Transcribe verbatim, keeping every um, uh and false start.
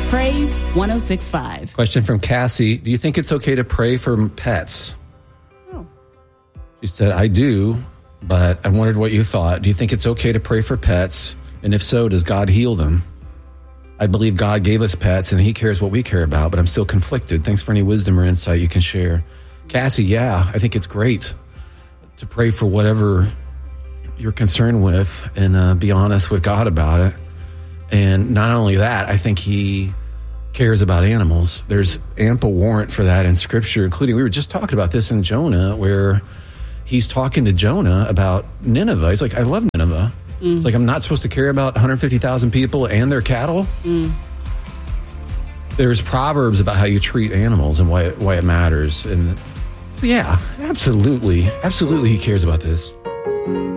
Praise one oh six point five. Question from Cassie. Do you think it's okay to pray for pets? Oh. She said, I do, but I wondered what you thought. Do you think it's okay to pray for pets? And if so, does God heal them? I believe God gave us pets and he cares what we care about, but I'm still conflicted. Thanks for any wisdom or insight you can share. Cassie, yeah, I think it's great to pray for whatever you're concerned with and uh, be honest with God about it. And not only that, I think he cares about animals. There's ample warrant for that in Scripture, including, we were just talking about this in Jonah, where he's talking to Jonah about Nineveh. He's like, I love Nineveh. Mm. It's like, I'm not supposed to care about one hundred fifty thousand people and their cattle. Mm. There's proverbs about how you treat animals and why it, why it matters. And so, yeah, absolutely. Absolutely he cares about this.